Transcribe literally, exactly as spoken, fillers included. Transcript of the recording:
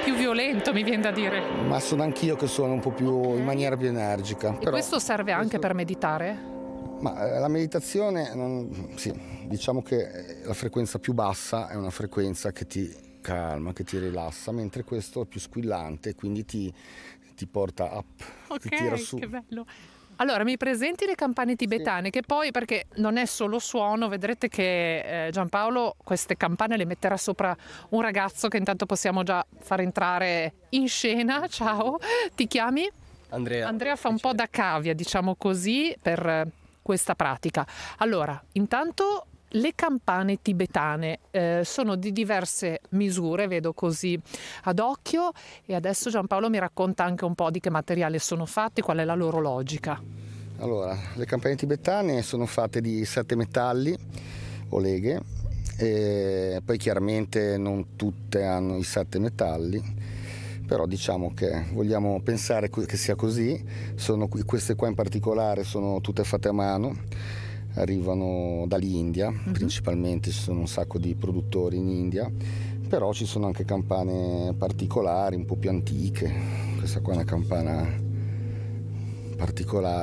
più violento, mi viene da dire. Ma sono anch'io che suono un po' più okay. in maniera più energica. E però questo serve anche questo... per meditare? Ma la meditazione, non... sì, diciamo che la frequenza più bassa è una frequenza che ti calma, che ti rilassa, mentre questo è più squillante, quindi ti, ti porta up, ok, ti tira su. Che bello. Allora, mi presenti le campane tibetane, sì. Che poi, perché non è solo suono, vedrete che eh, Giampaolo queste campane le metterà sopra un ragazzo che intanto possiamo già far entrare in scena. Ciao, ti chiami? Andrea. Andrea fa un po' da cavia, diciamo così, per questa pratica. Allora, intanto le campane tibetane eh, sono di diverse misure, vedo così ad occhio, e adesso Giampaolo mi racconta anche un po' di che materiale sono fatte, qual è la loro logica. Allora, le campane tibetane sono fatte di sette metalli o leghe, e poi chiaramente non tutte hanno i sette metalli, però diciamo che vogliamo pensare che sia così. Sono, queste qua in particolare sono tutte fatte a mano, arrivano dall'India, mm-hmm. Principalmente ci sono un sacco di produttori in India, però ci sono anche campane particolari, un po' più antiche. Questa qua è una campana particolare.